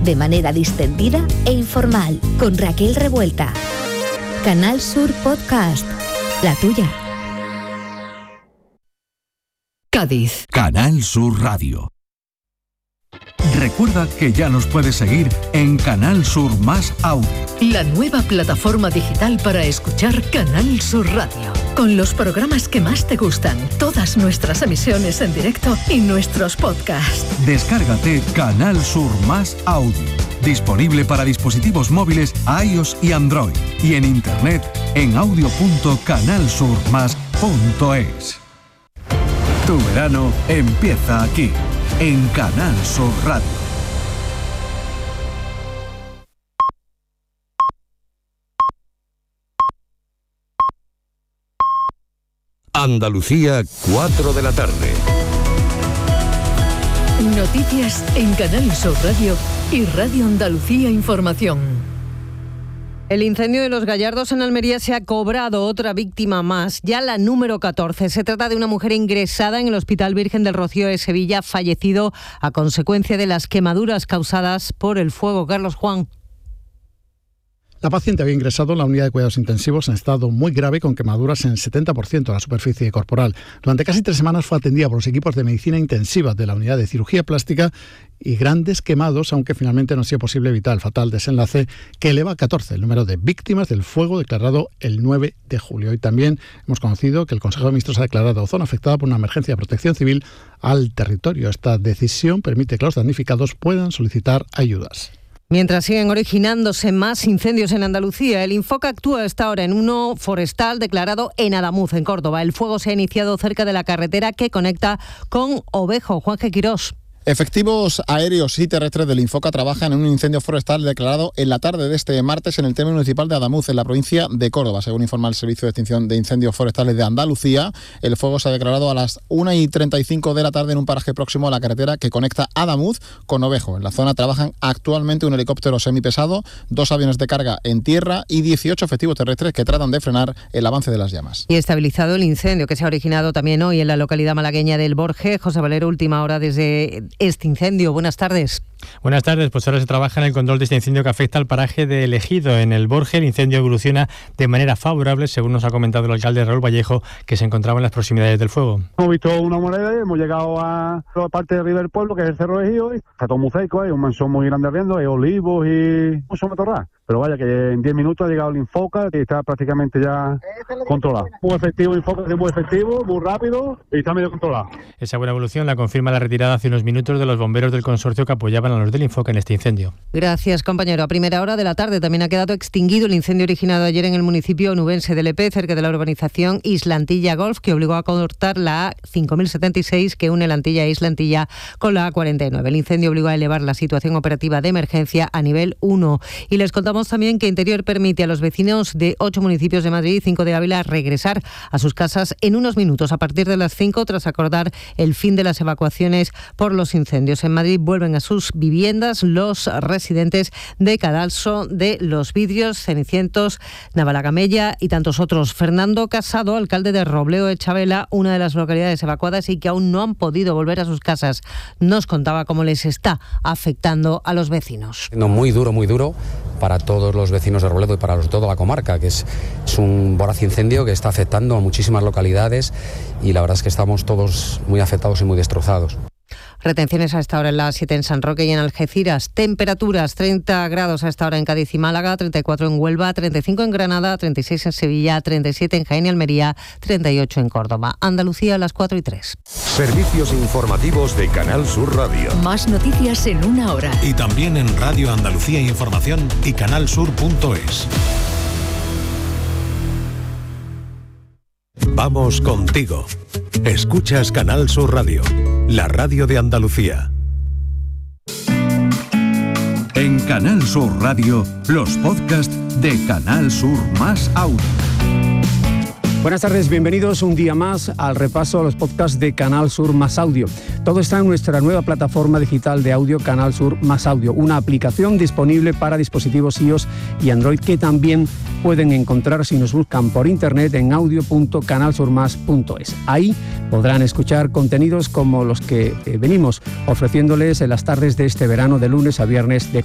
de manera distendida e informal, con Raquel Revuelta. Canal Sur Podcast, la tuya. Cádiz. Canal Sur Radio. Recuerda que ya nos puedes seguir en Canal Sur Más Audio. La nueva plataforma digital para escuchar Canal Sur Radio. Con los programas que más te gustan, todas nuestras emisiones en directo y nuestros podcasts. Descárgate Canal Sur Más Audio. Disponible para dispositivos móviles iOS y Android. Y en internet en audio.canalsurmas.es. Tu verano empieza aquí, en Canal Sur Radio. Andalucía, 4 de la tarde. Noticias en Canal Sur Radio y Radio Andalucía Información. El incendio de Los Gallardos en Almería se ha cobrado otra víctima más, ya la número 14. Se trata de una mujer ingresada en el Hospital Virgen del Rocío de Sevilla, fallecido a consecuencia de las quemaduras causadas por el fuego. Carlos Juan. La paciente había ingresado en la unidad de cuidados intensivos en estado muy grave, con quemaduras en 70% de la superficie corporal. Durante casi 3 semanas fue atendida por los equipos de medicina intensiva de la unidad de cirugía plástica y grandes quemados, aunque finalmente no ha sido posible evitar el fatal desenlace que eleva a 14 el número de víctimas del fuego declarado el 9 de julio. Y también hemos conocido que el Consejo de Ministros ha declarado zona afectada por una emergencia de protección civil al territorio. Esta decisión permite que los damnificados puedan solicitar ayudas. Mientras siguen originándose más incendios en Andalucía, el Infoca actúa a esta hora en uno forestal declarado en Adamuz, en Córdoba. El fuego se ha iniciado cerca de la carretera que conecta con Ovejo. Juanje Quirós. Efectivos aéreos y terrestres del Infoca trabajan en un incendio forestal declarado en la tarde de este martes en el término municipal de Adamuz, en la provincia de Córdoba. Según informa el Servicio de Extinción de Incendios Forestales de Andalucía, el fuego se ha declarado a las 1:35 de la tarde en un paraje próximo a la carretera que conecta Adamuz con Ovejo. En la zona trabajan actualmente un helicóptero semipesado, 2 aviones de carga en tierra y 18 efectivos terrestres que tratan de frenar el avance de las llamas. Y estabilizado el incendio que se ha originado también hoy en la localidad malagueña del Borje. José Valero, última hora desde este incendio. Buenas tardes. Buenas tardes, pues ahora se trabaja en el control de este incendio que afecta al paraje de Ejido, en el Borje. El incendio evoluciona de manera favorable, según nos ha comentado el alcalde Raúl Vallejo, que se encontraba en las proximidades del fuego. Hemos visto una moneda y hemos llegado a la parte de arriba del pueblo, que es el Cerro de Ejido, y está todo muy seco, hay un manzón muy grande ardiendo, hay olivos y mucho matorral. Pero vaya, que en 10 minutos ha llegado el Infoca y está prácticamente ya controlado. Muy efectivo el Infoca, es muy efectivo, muy rápido y está medio controlado. Esa buena evolución la confirma la retirada hace unos minutos de los bomberos del consorcio que apoyaban a los del Infoca en este incendio. Gracias, compañero. A primera hora de la tarde también ha quedado extinguido el incendio originado ayer en el municipio onubense de Lepe, cerca de la urbanización Islantilla Golf, que obligó a cortar la A5076 que une la Antilla e Islantilla con la A49. El incendio obligó a elevar la situación operativa de emergencia a nivel 1. Y les contamos también que Interior permite a los vecinos de 8 municipios de Madrid y 5 de Ávila regresar a sus casas en unos minutos a partir de las 5, tras acordar el fin de las evacuaciones por los incendios. En Madrid vuelven a sus viviendas los residentes de Cadalso, de Los Vidrios, Cenicientos, Navalagamella y tantos otros. Fernando Casado, alcalde de Robleo de Chabela, una de las localidades evacuadas y que aún no han podido volver a sus casas, nos contaba cómo les está afectando a los vecinos. Muy duro para todos los vecinos de Robledo y para toda la comarca, que es un voraz incendio que está afectando a muchísimas localidades y la verdad es que estamos todos muy afectados y muy destrozados. Retenciones a esta hora en la 7 en San Roque y en Algeciras. Temperaturas: 30 grados a esta hora en Cádiz y Málaga, 34 en Huelva, 35 en Granada, 36 en Sevilla, 37 en Jaén y Almería, 38 en Córdoba. Andalucía a las 4:03. Servicios informativos de Canal Sur Radio. Más noticias en una hora. Y también en Radio Andalucía Información y canalsur.es. Vamos contigo. Escuchas Canal Sur Radio, la radio de Andalucía. En Canal Sur Radio, los podcasts de Canal Sur Más Audio. Buenas tardes, bienvenidos un día más al repaso a los podcasts de Canal Sur Más Audio. Todo está en nuestra nueva plataforma digital de audio Canal Sur Más Audio, una aplicación disponible para dispositivos iOS y Android que también pueden encontrar si nos buscan por internet en audio.canalsurmas.es. Ahí podrán escuchar contenidos como los que venimos ofreciéndoles en las tardes de este verano de lunes a viernes de